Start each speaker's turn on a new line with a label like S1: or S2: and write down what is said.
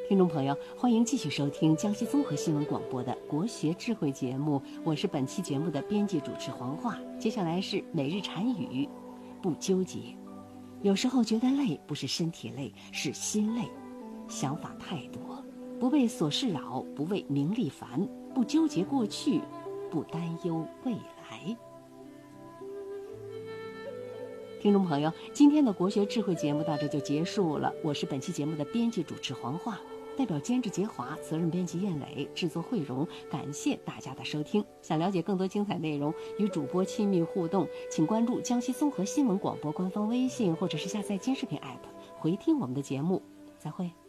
S1: 听众朋友，欢迎继续收听江西综合新闻广播的国学智慧节目，我是本期节目的编辑主持黄华。接下来是每日禅语，不纠结。有时候觉得累，不是身体累，是心累，想法太多，不为琐事扰，不为名利烦，不纠结过去，不担忧未来。听众朋友，今天的国学智慧节目到这就结束了，我是本期节目的编辑主持黄华，代表监制杰华，责任编辑燕磊，制作慧荣，感谢大家的收听。想了解更多精彩内容，与主播亲密互动，请关注江西综合新闻广播官方微信，或者是下载金视频 app 回听我们的节目。再会。